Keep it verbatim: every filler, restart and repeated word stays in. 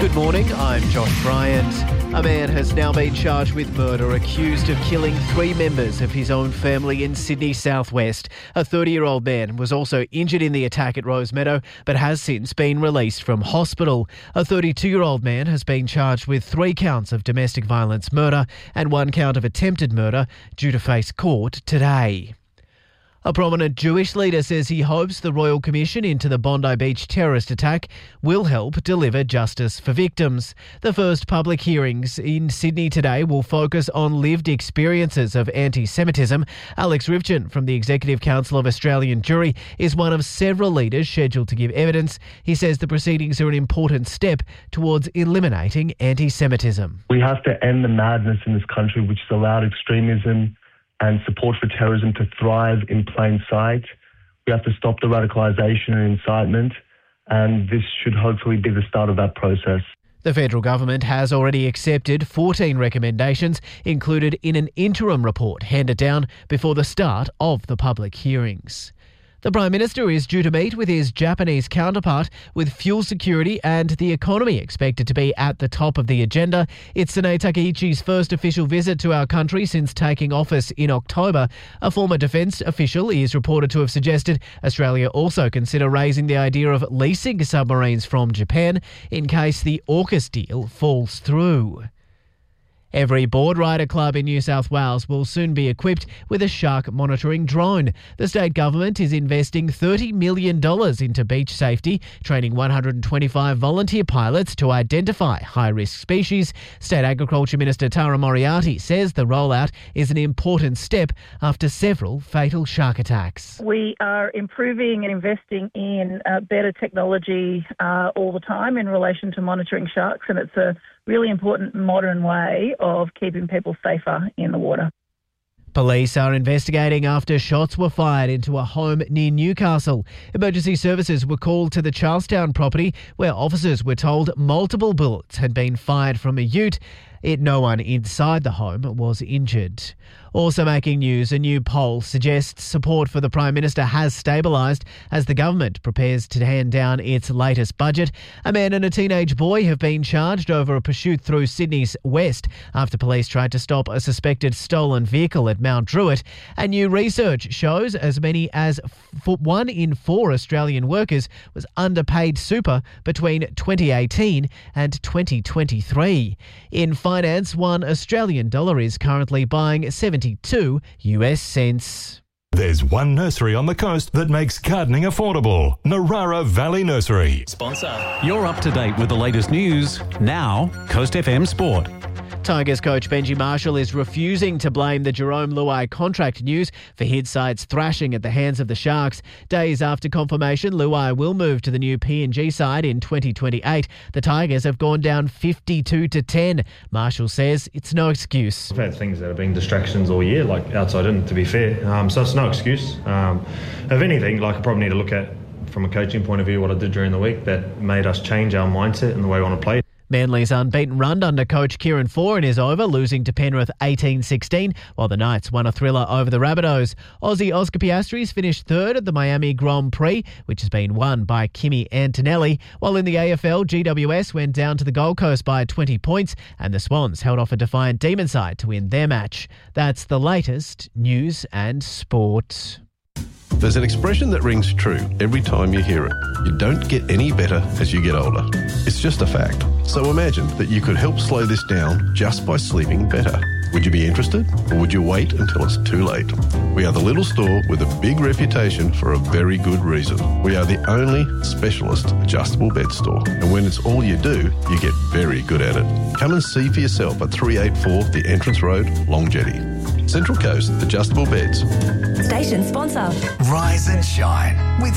Good morning, I'm Josh Bryant. A man has now been charged with murder, accused of killing three members of his own family in Sydney southwest. A thirty-year-old man was also injured in the attack at Rosemeadow, but has since been released from hospital. A thirty-two-year-old man has been charged with three counts of domestic violence murder and one count of attempted murder, due to face court today. A prominent Jewish leader says he hopes the Royal Commission into the Bondi Beach terrorist attack will help deliver justice for victims. The first public hearings in Sydney today will focus on lived experiences of anti-Semitism. Alex Rivchin from the Executive Council of Australian Jewry is one of several leaders scheduled to give evidence. He says the proceedings are an important step towards eliminating anti-Semitism. We have to end the madness in this country which has allowed extremism and support for terrorism to thrive in plain sight. We have to stop the radicalisation and incitement, and this should hopefully be the start of that process. The federal government has already accepted fourteen recommendations included in an interim report handed down before the start of the public hearings. The Prime Minister is due to meet with his Japanese counterpart, with fuel security and the economy expected to be at the top of the agenda. It's Sanae Takaichi's first official visit to our country since taking office in October. A former defence official is reported to have suggested Australia also consider raising the idea of leasing submarines from Japan in case the AUKUS deal falls through. Every board rider club in New South Wales will soon be equipped with a shark monitoring drone. The state government is investing thirty million dollars into beach safety, training one hundred twenty-five volunteer pilots to identify high-risk species. State Agriculture Minister Tara Moriarty says the rollout is an important step after several fatal shark attacks. We are improving and investing in uh, better technology uh, all the time in relation to monitoring sharks, and it's a really important modern way of keeping people safer in the water. Police are investigating after shots were fired into a home near Newcastle. Emergency services were called to the Charlestown property, where officers were told multiple bullets had been fired from a ute. It, no one inside the home was injured. Also making news, a new poll suggests support for the Prime Minister has stabilised as the government prepares to hand down its latest budget. A man and a teenage boy have been charged over a pursuit through Sydney's west after police tried to stop a suspected stolen vehicle at Mount Druitt. And new research shows as many as f- one in four Australian workers was underpaid super between twenty eighteen and twenty twenty-three. In finance, one Australian dollar is currently buying seventy-two US cents. There's one nursery on the coast that makes gardening affordable. Narara Valley Nursery. Sponsor. You're up to date with the latest news. Now, Coast F M Sport. Tigers coach Benji Marshall is refusing to blame the Jerome Luai contract news for his side's thrashing at the hands of the Sharks. Days after confirmation, Luai will move to the new P N G side in twenty twenty-eight. The Tigers have gone down fifty-two to ten. Marshall says it's no excuse. I've had things that have been distractions all year, like outside in, to be fair. Um, so it's no excuse. Um, if anything, like I probably need to look at, from a coaching point of view, what I did during the week that made us change our mindset and the way we want to play. Manly's unbeaten run under coach Kieran Foran is over, losing to Penrith eighteen sixteen, while the Knights won a thriller over the Rabbitohs. Aussie Oscar Piastris finished third at the Miami Grand Prix, which has been won by Kimi Antonelli, while in the A F L, G W S went down to the Gold Coast by twenty points, and the Swans held off a defiant Demon side to win their match. That's the latest news and sport. There's an expression that rings true every time you hear it. You don't get any better as you get older. It's just a fact. So imagine that you could help slow this down just by sleeping better. Would you be interested, or would you wait until it's too late? We are the little store with a big reputation for a very good reason. We are the only specialist adjustable bed store, and when it's all you do, you get very good at it. Come and see for yourself at three eighty-four The Entrance Road, Long Jetty. Central Coast Adjustable Beds. Station sponsor. Rise and shine with